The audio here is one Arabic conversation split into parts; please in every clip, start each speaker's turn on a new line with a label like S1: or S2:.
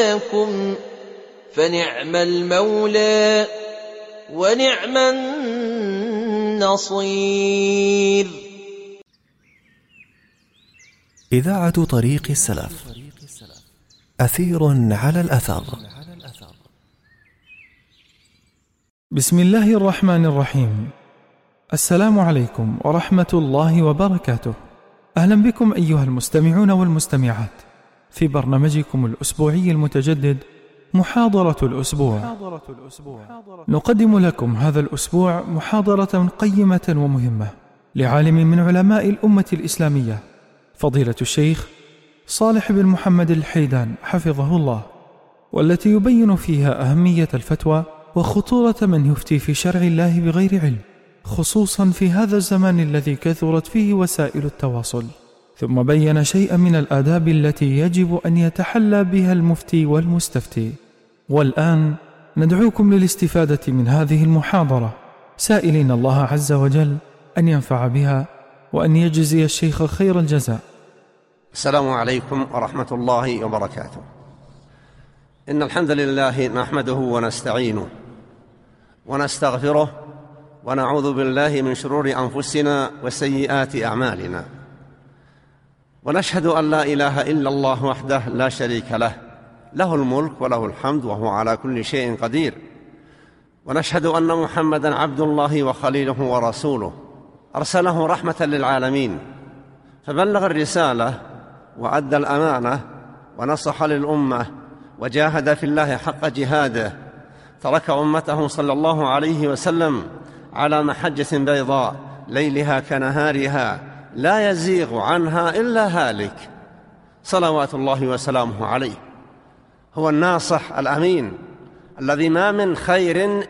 S1: فنعم المولى ونعم النصير.
S2: إذاعة طريق السلف، أثير على الأثر.
S3: بسم الله الرحمن الرحيم. السلام عليكم ورحمة الله وبركاته. أهلا بكم أيها المستمعون والمستمعات في برنامجكم الأسبوعي المتجدد محاضرة الأسبوع. نقدم لكم هذا الأسبوع محاضرة قيمة ومهمة لعالم من علماء الأمة الإسلامية، فضيلة الشيخ صالح بن محمد الحيدان حفظه الله، والتي يبين فيها أهمية الفتوى وخطورة من يفتي في شرع الله بغير علم، خصوصا في هذا الزمان الذي كثرت فيه وسائل التواصل. ثم بين شيئا من الآداب التي يجب أن يتحلى بها المفتي والمستفتي. والآن ندعوكم للاستفادة من هذه المحاضرة، سائلين الله عز وجل أن ينفع بها وأن يجزي الشيخ خير الجزاء.
S4: السلام عليكم ورحمة الله وبركاته. إن الحمد لله نحمده ونستعينه ونستغفره ونعوذ بالله من شرور أنفسنا وسيئات أعمالنا، ونشهد أن لا إله إلا الله وحده لا شريك له، له الملك وله الحمد وهو على كل شيء قدير. ونشهد أن محمدًا عبد الله وخليله ورسوله، أرسله رحمة للعالمين، فبلغ الرسالة وأدى الأمانة ونصح للأمة وجاهد في الله حق جهاده، ترك أمته صلى الله عليه وسلم على محجة بيضاء ليلها كنهارها لا يزيغ عنها إلا هالك، صلوات الله وسلامه عليه. هو الناصح الأمين الذي ما من خير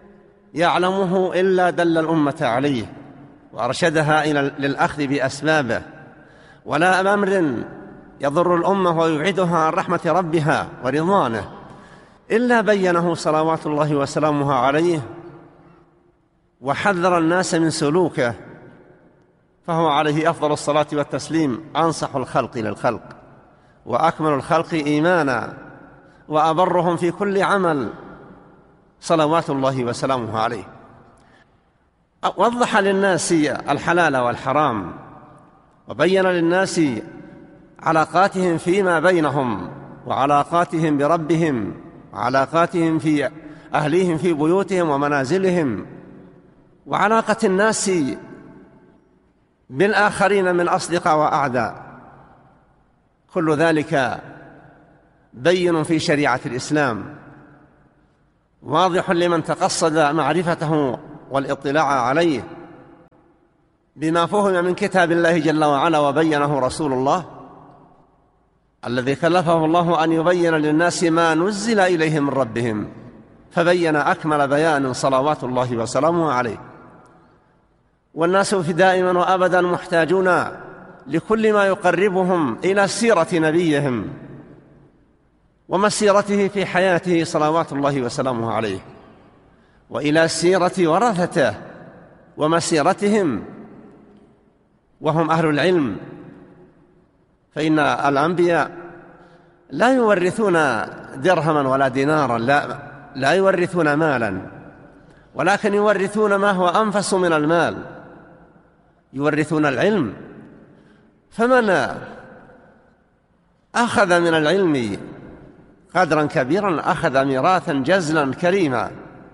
S4: يعلمه إلا دل الأمة عليه وأرشدها للأخذ بأسبابه، ولا أمر يضر الأمة ويبعدها عن رحمة ربها ورضوانه إلا بينه صلوات الله وسلامه عليه، وحذر الناس من سلوكه، فهو عليه أفضل الصلاة والتسليم أنصح الخلق للخلق وأكمل الخلق إيمانا وأبرهم في كل عمل، صلوات الله وسلامه عليه. وضح للناس الحلال والحرام، وبين للناس علاقاتهم فيما بينهم وعلاقاتهم بربهم وعلاقاتهم في أهليهم في بيوتهم ومنازلهم، وعلاقة الناس بالآخرين من أصدقاء وأعداء. كل ذلك بين في شريعة الإسلام، واضح لمن تقصد معرفته والاطلاع عليه بما فهم من كتاب الله جل وعلا وبينه رسول الله الذي كلفه الله أن يبين للناس ما نزل إليهم من ربهم، فبين أكمل بيان صلوات الله وسلامه عليه. والناس في دائما وأبدا محتاجون لكل ما يقربهم إلى سيرة نبيهم ومسيرته في حياته صلوات الله وسلامه عليه، وإلى سيرة ورثته ومسيرتهم وهم أهل العلم، فإن الأنبياء لا يورثون درهما ولا دينارا، لا يورثون مالا، ولكن يورثون ما هو أنفس من المال، يورثون العلم. فمن أخذ من العلم قدرا كبيرا أخذ ميراثا جزلا كريما،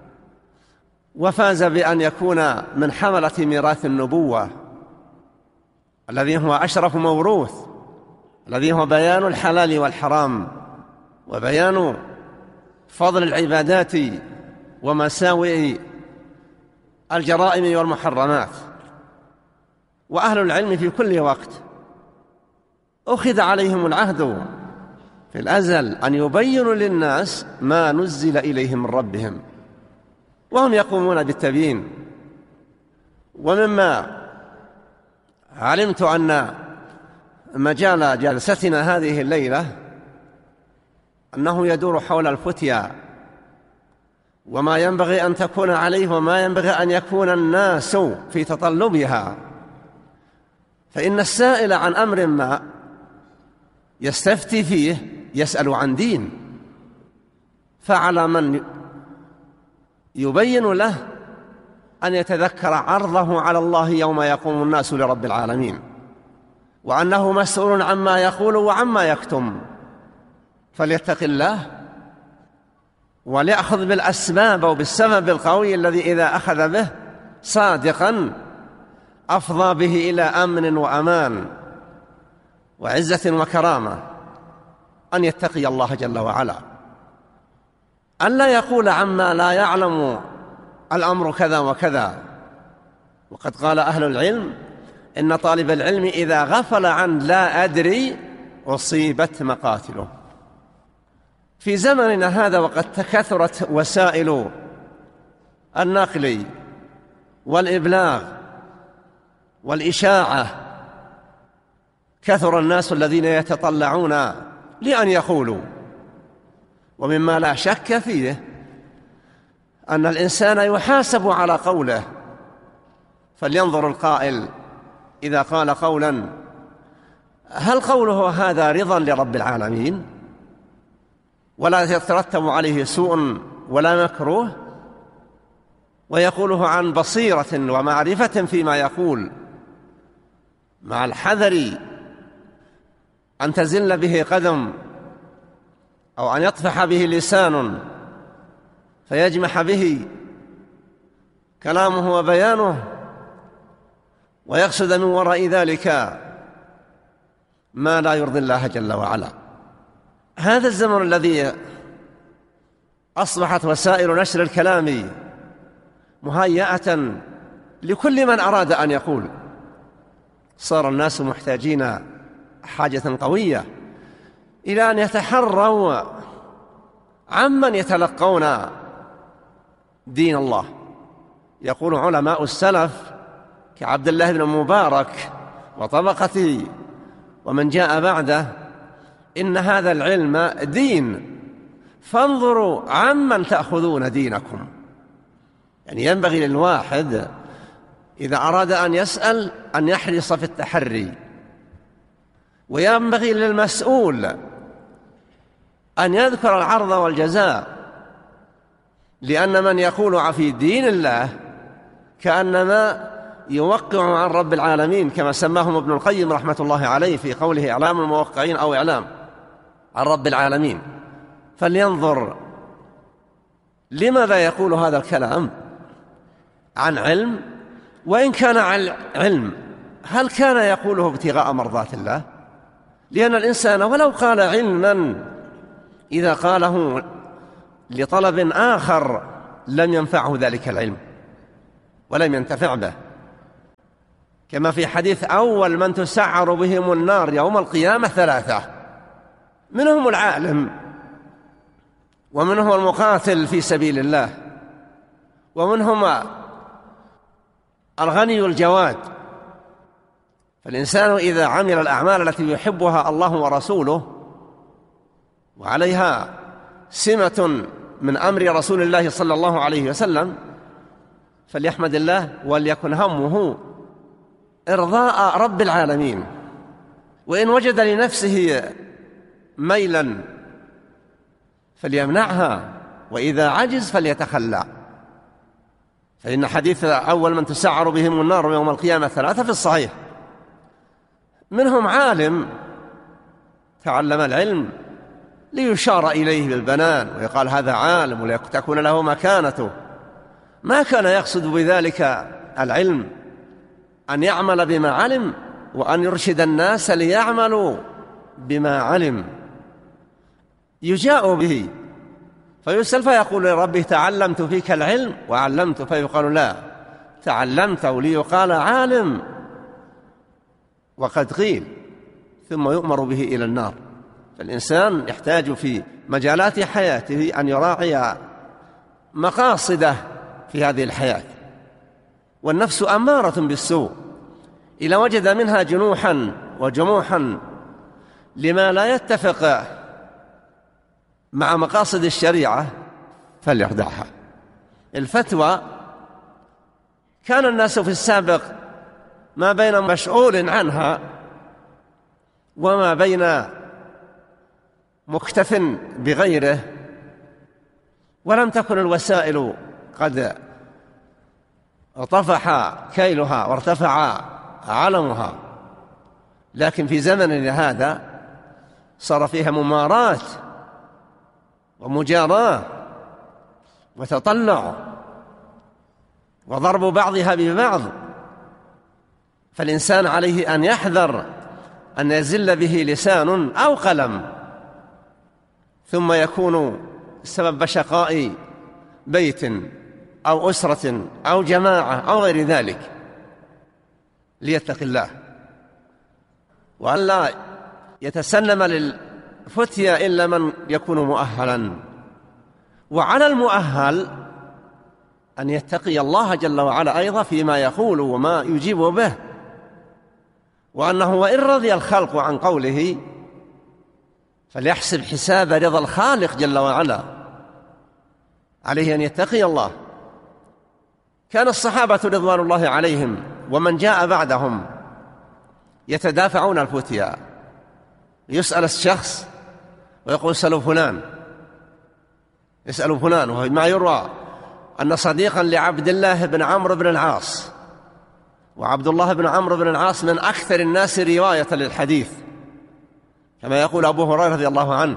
S4: وفاز بأن يكون من حملة ميراث النبوة الذي هو أشرف موروث، الذي هو بيان الحلال والحرام وبيان فضل العبادات ومساوئ الجرائم والمحرمات. وأهل العلم في كل وقت أخذ عليهم العهد في الأزل أن يبينوا للناس ما نزل إليهم من ربهم، وهم يقومون بالتبيين. ومما علمت أن مجال جلستنا هذه الليلة أنه يدور حول الفتيا وما ينبغي أن تكون عليه وما ينبغي أن يكون الناس في تطلبها. فإن السائل عن أمر ما يستفتي فيه يسأل عن دين، فعلى من يبين له أن يتذكر عرضه على الله يوم يقوم الناس لرب العالمين، وأنه مسؤول عما يقول وعما يكتم، فليتق الله وليأخذ بالأسباب أو بالسبب القوي الذي إذا أخذ به صادقا أفضى به إلى أمن وأمان وعزة وكرامة، أن يتقي الله جل وعلا، أن لا يقول عما لا يعلم الأمر كذا وكذا. وقد قال أهل العلم إن طالب العلم إذا غفل عن لا أدري أصيبت مقاتله. في زمننا هذا وقد تكثرت وسائل النقل والإبلاغ والإشاعة، كثر الناس الذين يتطلعون لأن يقولوا، ومما لا شك فيه أن الإنسان يحاسب على قوله، فلينظر القائل إذا قال قولا هل قوله هذا رضا لرب العالمين ولا يترتب عليه سوء ولا مكروه، ويقوله عن بصيرة ومعرفة فيما يقول، مع الحذر أن تزل به قدم أو أن يطفح به لسان فيجمح به كلامه وبيانه ويقصد من وراء ذلك ما لا يرضي الله جل وعلا. هذا الزمن الذي أصبحت وسائل نشر الكلام مهيئة لكل من أراد أن يقول، صار الناس محتاجين حاجة قوية إلى أن يتحروا عمن يتلقون دين الله. يقول علماء السلف كعبد الله بن مبارك وطبقته ومن جاء بعده إن هذا العلم دين، فانظروا عمن تأخذون دينكم. يعني ينبغي للواحد إذا أراد أن يسأل أن يحرص في التحري، وينبغي للمسؤول أن يذكر العرض والجزاء، لأن من يقول في دين الله كأنما يوقع عن رب العالمين، كما سماهم ابن القيم رحمة الله عليه في قوله إعلام الموقعين أو إعلام عن رب العالمين. فلينظر لماذا يقول هذا الكلام عن علم، وإن كان عن علم هل كان يقوله ابتغاء مرضات الله؟ لأن الإنسان ولو قال علما إذا قاله لطلب آخر لم ينفعه ذلك العلم ولم ينتفع به، كما في حديث أول من تسعر بهم النار يوم القيامة ثلاثة، منهم العالم، ومنهم المقاتل في سبيل الله، ومنهم الغني الجواد. فالإنسان إذا عمل الأعمال التي يحبها الله ورسوله وعليها سمة من أمر رسول الله صلى الله عليه وسلم فليحمد الله، وليكن همه إرضاء رب العالمين. وإن وجد لنفسه ميلا فليمنعها، وإذا عجز فليتخلى. فإن حديث أول من تسعر بهم النار يوم القيامة ثلاثة في الصحيح، منهم عالم تعلم العلم ليشار إليه بالبنان ويقال هذا عالم ولتكون له مكانته، ما كان يقصد بذلك العلم أن يعمل بما علم وأن يرشد الناس ليعملوا بما علم. يجاء به فيسأل فيقول لربه تعلمت فيك العلم وعلمت، فيقال لا تعلمته ليقال عالم وقد قيل، ثم يؤمر به إلى النار. فالإنسان يحتاج في مجالات حياته أن يراعي مقاصده في هذه الحياة، والنفس أمارة بالسوء، إذا وجد منها جنوحا وجموحا لما لا يتفق مع مقاصد الشريعة فليخدعها. الفتوى كان الناس في السابق ما بين مشغول عنها وما بين مكتف بغيره ولم تكن الوسائل قد طفح كيلها وارتفع علمها، لكن في زمننا هذا صار فيها مماراة ومجاراة وتطلع وضرب بعضها ببعض، فالإنسان عليه أن يحذر أن يزل به لسان أو قلم ثم يكون سبب شقاء بيت أو أسرة أو جماعة أو غير ذلك، ليتق الله وأن لا يتسلم للفتيا إلا من يكون مؤهلا. وعلى المؤهل أن يتقي الله جل وعلا أيضا فيما يقول وما يجيب به، وأنه وإن رضي الخلق عن قوله فليحسب حساب رضا الخالق جل وعلا، عليه أن يتقي الله. كان الصحابة رضوان الله عليهم ومن جاء بعدهم يتدافعون الفتيا، يسأل الشخص ويقول اسألوا فلان، اسألوا فلان. وما يروى أن صديقا لعبد الله بن عمرو بن العاص، وعبد الله بن عمرو بن العاص من أكثر الناس رواية للحديث كما يقول أبو هريرة رضي الله عنه،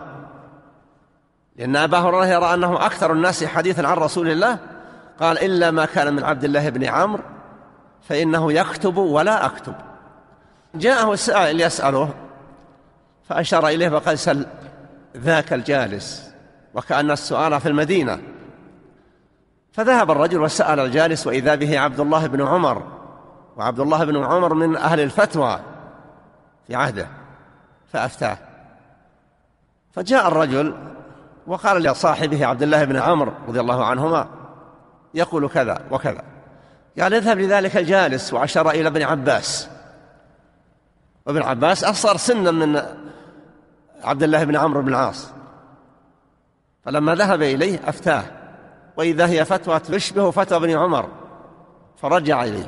S4: لأن أبا هريرة يرى أنه أكثر الناس حديثا عن رسول الله، قال إلا ما كان من عبد الله بن عمرو فإنه يكتب ولا أكتب. جاءه السائل يسأله فأشار إليه وقال سل ذاك الجالس، وكأن السؤال في المدينة. فذهب الرجل وسأل الجالس وإذا به عبد الله بن عمر، وعبد الله بن عمر من أهل الفتوى في عهده، فأفتاه. فجاء الرجل وقال لصاحبه عبد الله بن عمرو رضي الله عنهما يقول كذا وكذا، قال اذهب لذلك الجالس، وأشار إلى ابن عباس، وابن عباس أصغر سنا من عبد الله بن عمرو بن العاص. فلما ذهب إليه أفتاه، وإذا هي فتوى تشبه فتوى ابن عمر، فرجع إليه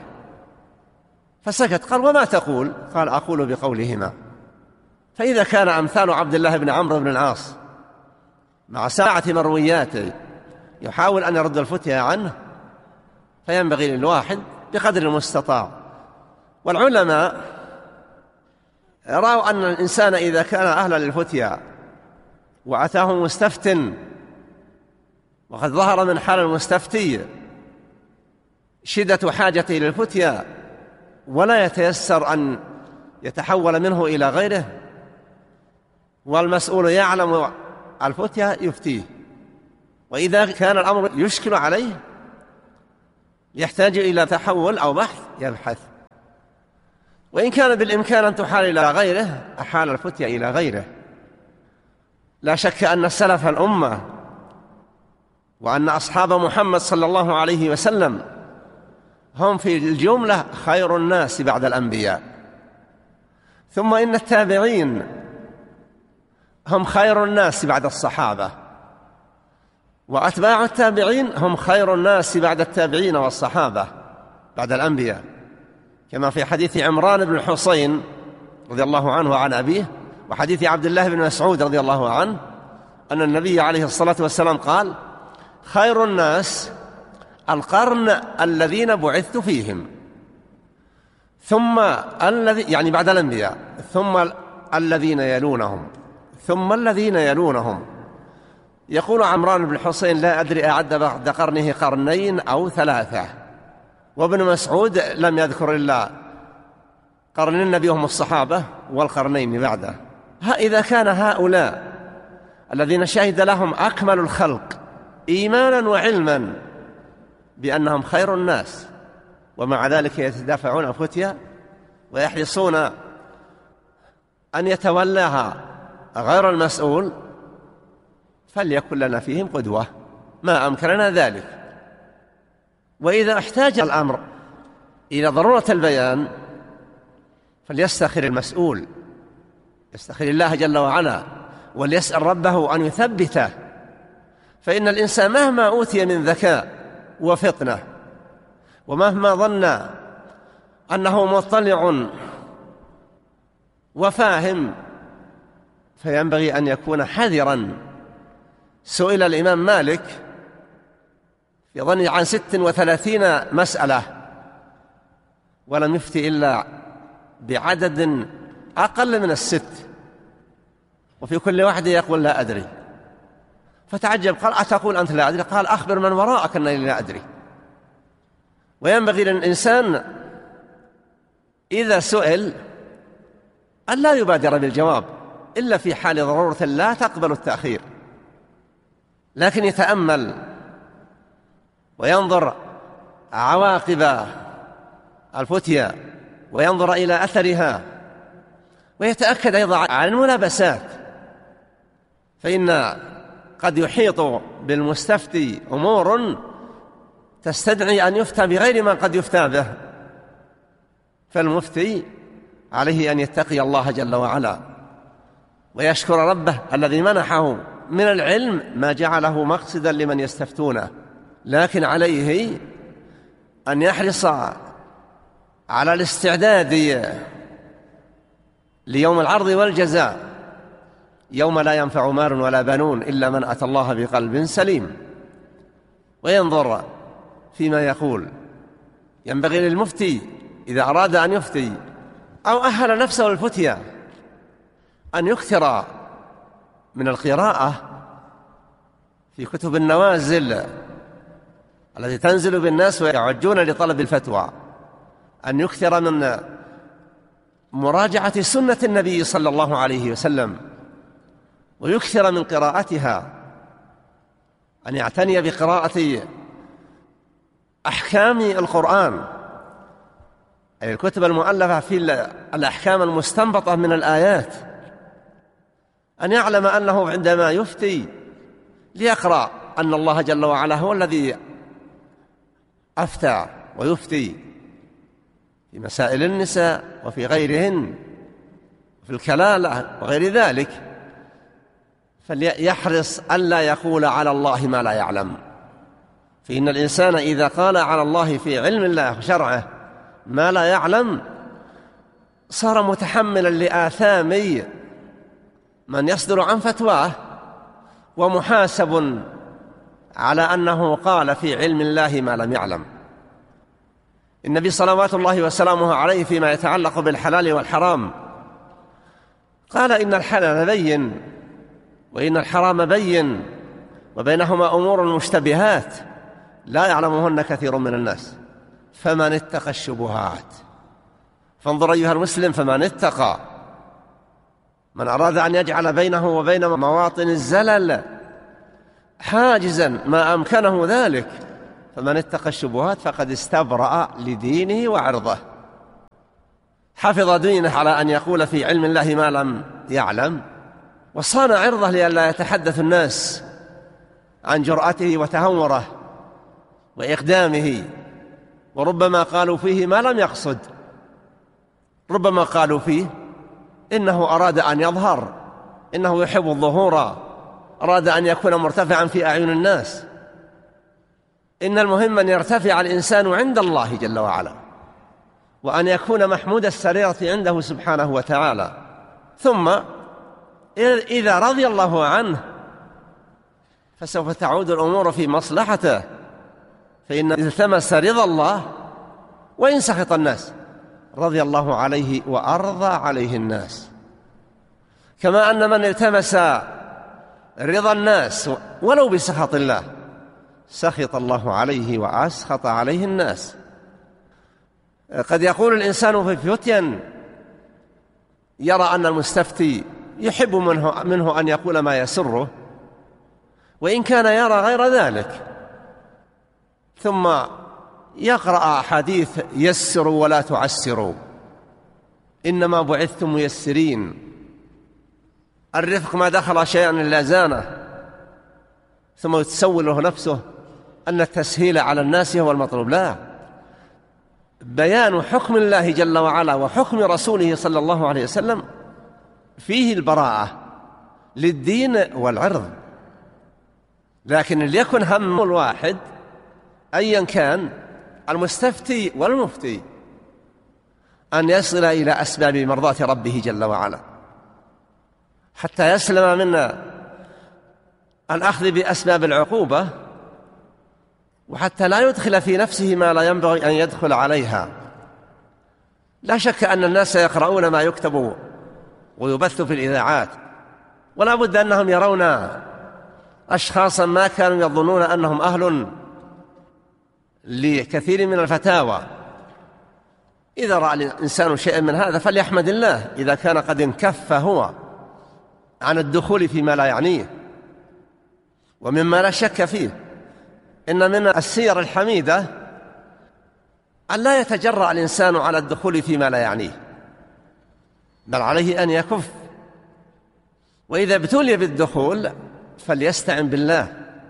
S4: فسكت. قال وما تقول؟ قال أقول بقولهما. فإذا كان أمثال عبد الله بن عمرو بن العاص مع ساعة مروياته يحاول أن يرد الفتيا عنه، فينبغي للواحد بقدر المستطاع. والعلماء رأوا أن الإنسان إذا كان أهلا للفتيا وأتاه مستفت وقد ظهر من حال المستفتي شدة حاجته للفتيا ولا يتيسر أن يتحول منه إلى غيره، والمسؤول يعلم الفتيا يفتيه، وإذا كان الأمر يشكل عليه يحتاج إلى تحول أو بحث يبحث، وإن كان بالإمكان أن تحال إلى غيره أحال الفتيا إلى غيره. لا شك أن سلف الأمة وأن أصحاب محمد صلى الله عليه وسلم هم في الجملة خير الناس بعد الأنبياء، ثم إن التابعين هم خير الناس بعد الصحابة، وأتباع التابعين هم خير الناس بعد التابعين والصحابة بعد الأنبياء، كما في حديث عمران بن الحصين رضي الله عنه وعن أبيه، وحديث عبد الله بن مسعود رضي الله عنه أن النبي عليه الصلاة والسلام قال خير الناس القرن الذين بعثت فيهم، ثم يعني بعد الأنبياء، ثم الذين يلونهم، ثم الذين يلونهم. يقول عمران بن الحصين لا أدري أعد بعد قرنه قرنين أو ثلاثة، وابن مسعود لم يذكر إلا قرن النبي هم الصحابة والقرنين بعده. إذا كان هؤلاء الذين شهد لهم أكمل الخلق إيمانا وعلما بأنهم خير الناس، ومع ذلك يتدافعون الفتيا ويحرصون أن يتولاها غير المسؤول، فليكن لنا فيهم قدوة ما أمكننا ذلك. وإذا احتاج الأمر إلى ضرورة البيان فليستخر المسؤول، يستخر الله جل وعلا وليسأل ربه أن يثبته، فإن الإنسان مهما أوتي من ذكاء وفطنة ومهما ظن أنه مطلع وفاهم فينبغي أن يكون حذرا. سئل الإمام مالك في ظني عن 36 مسألة، ولم يفتي إلا بعدد أقل من 6، وفي كل واحدة يقول لا أدري. فتعجب، قال أتقول أنت لا أدري؟ قال أخبر من وراءك أنني لا أدري. وينبغي للإنسان إذا سئل أن لا يبادر بالجواب إلا في حال ضرورة لا تقبل التأخير، لكن يتأمل وينظر عواقب الفتيا وينظر إلى أثرها، ويتأكد أيضا عن الملابسات، فإن قد يحيط بالمستفتي أمور تستدعي أن يفتى بغير ما قد يفتى به، فالمفتي عليه أن يتقي الله جل وعلا ويشكر ربه الذي منحه من العلم ما جعله مقصدا لمن يستفتونه، لكن عليه أن يحرص على الاستعداد ليوم العرض والجزاء، يوم لا ينفع مال ولا بنون إلا من أتى الله بقلب سليم، وينظر فيما يقول. ينبغي للمفتي إذا أراد أن يفتي أو أهل نفسه للفتيا أن يكثر من القراءة في كتب النوازل التي تنزل بالناس ويعجون لطلب الفتوى، أن يكثر من مراجعة سنة النبي صلى الله عليه وسلم، ويكثر من قراءتها، أن يعتني بقراءة أحكام القرآن، أي الكتب المؤلفة في الأحكام المستنبطة من الآيات، أن يعلم أنه عندما يفتي ليقرأ أن الله جل وعلا هو الذي أفتى ويفتي في مسائل النساء وفي غيرهن، في الكلالة وغير ذلك، فليحرص ألا يقول على الله ما لا يعلم، فإن الإنسان إذا قال على الله في علم الله وشرعه ما لا يعلم صار متحملا لآثام من يصدر عن فتواه، ومحاسب على أنه قال في علم الله ما لم يعلم. النبي صلوات الله وسلامه عليه فيما يتعلق بالحلال والحرام قال إن الحلال بين وإن الحرام بين وبينهما أمور مشتبهات لا يعلمهن كثير من الناس فمن اتقى الشبهات. فانظر أيها المسلم، فمن اتقى، من أراد أن يجعل بينه وبين مواطن الزلل حاجزا ما أمكنه ذلك، فمن اتقى الشبهات فقد استبرأ لدينه وعرضه، حفظ دينه على أن يقول في علم الله ما لم يعلم، وصان عرضه لئلا يتحدث الناس عن جرأته وتهوره وإقدامه، وربما قالوا فيه ما لم يقصد، ربما قالوا فيه إنه أراد أن يظهر، إنه يحب الظهور، أراد أن يكون مرتفعا في أعين الناس. إن المهم أن يرتفع الإنسان عند الله جل وعلا، وأن يكون محمود السريرة عنده سبحانه وتعالى، ثم إذا رضي الله عنه فسوف تعود الأمور في مصلحته، فإن التمس رضا الله وإن سخط الناس رضي الله عليه وأرضى عليه الناس، كما أن من التمس رضا الناس ولو بسخط الله سخط الله عليه وأسخط عليه الناس. قد يقول الإنسان في فتيا يرى أن المستفتي يحب منه أن يقول ما يسره، وإن كان يرى غير ذلك، ثم يقرأ حديث يسروا ولا تعسروا، إنما بعثتم ميسرين، الرفق ما دخل شيئا إلا زانه، ثم يتسول له نفسه أن التسهيل على الناس هو المطلوب. لا، بيان حكم الله جل وعلا وحكم رسوله صلى الله عليه وسلم فيه البراءة للدين والعرض، لكن ليكن هم الواحد أيا كان المستفتي والمفتي أن يصل إلى أسباب مرضاة ربه جل وعلا حتى يسلم من الأخذ بأسباب العقوبة وحتى لا يدخل في نفسه ما لا ينبغي أن يدخل عليها. لا شك أن الناس يقرؤون ما يكتب ويبث في الإذاعات، ولا بد أنهم يرون أشخاصا ما كانوا يظنون أنهم أهل لكثير من الفتاوى. إذا رأى الإنسان شيئا من هذا فليحمد الله إذا كان قد انكف هو عن الدخول فيما لا يعنيه. ومما لا شك فيه إن من السير الحميدة أن لا يتجرأ الإنسان على الدخول فيما لا يعنيه، بل عليه أن يكف، وإذا ابتلي بالدخول فليستعن بالله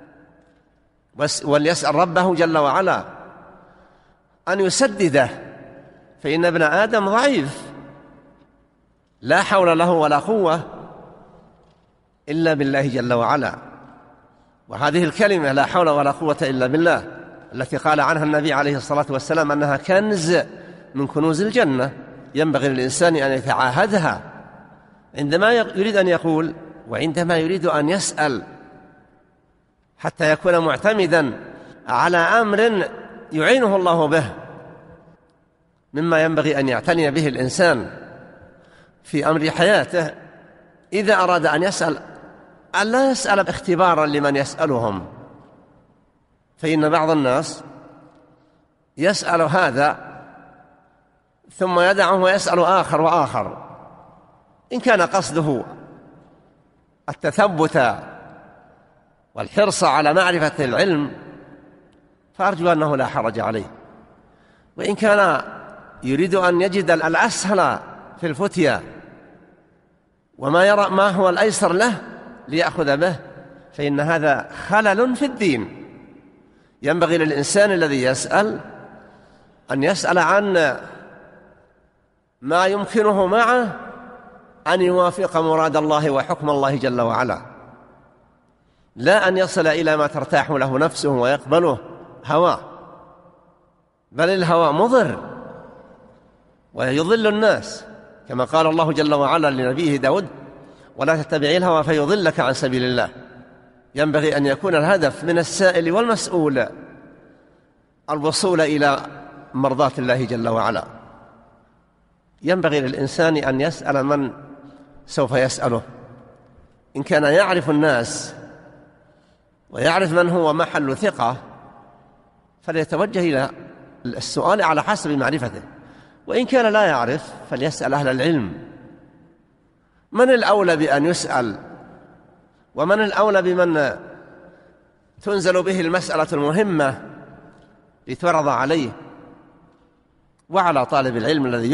S4: وليسأل ربه جل وعلا أن يسدده، فإن ابن آدم ضعيف لا حول له ولا قوة إلا بالله جل وعلا. وهذه الكلمة لا حول ولا قوة إلا بالله التي قال عنها النبي عليه الصلاة والسلام أنها كنز من كنوز الجنة، ينبغي للإنسان أن يتعاهدها عندما يريد أن يقول وعندما يريد أن يسأل، حتى يكون معتمدا على أمر يعينه الله به، مما ينبغي أن يعتني به الإنسان في أمر حياته. إذا أراد أن يسأل أن لا يسأل اختبارا لمن يسألهم، فإن بعض الناس يسأل هذا ثم يدعه ويسأل آخر وآخر، إن كان قصده التثبت والحرص على معرفة العلم فأرجو أنه لا حرج عليه، وإن كان يريد أن يجد الأسهل في الفتيا وما يرى ما هو الأيسر له ليأخذ به فإن هذا خلل في الدين. ينبغي للإنسان الذي يسأل أن يسأل عن ما يمكنه معه أن يوافق مراد الله وحكم الله جل وعلا، لا أن يصل إلى ما ترتاح له نفسه ويقبله هواه، بل الهوى مضر ويضل الناس، كما قال الله جل وعلا لنبيه داود: ولا تتبعي الهوى فيضلك عن سبيل الله. ينبغي أن يكون الهدف من السائل والمسؤول الوصول إلى مرضاة الله جل وعلا. ينبغي للإنسان أن يسأل من سوف يسأله، إن كان يعرف الناس ويعرف من هو محل ثقة فليتوجه إلى السؤال على حسب معرفته، وإن كان لا يعرف فليسأل أهل العلم. من الأولى بأن يسأل ومن الأولى بمن تنزل به المسألة المهمة لتعرض عليه؟ وعلى طالب العلم الذي